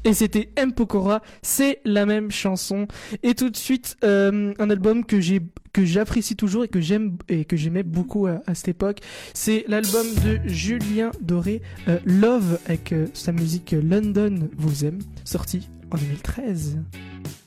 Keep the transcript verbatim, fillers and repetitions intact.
Et c'était M. Pokora, c'est la même chanson. Et tout de suite, euh, un album que j'ai que j'apprécie toujours et que j'aime et que j'aimais beaucoup à, à cette époque, c'est l'album de Julien Doré, euh, Love, avec euh, sa musique London vous aime, sorti en deux mille treize.